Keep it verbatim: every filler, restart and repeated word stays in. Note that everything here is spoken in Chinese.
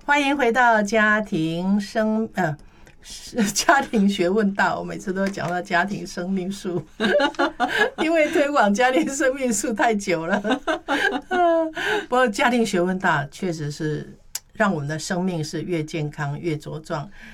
欢迎回到家庭生呃家庭学问大，我每次都讲到家庭生命树，因为推广家庭生命树太久了。不过家庭学问大确实是让我们的生命是越健康越茁壮，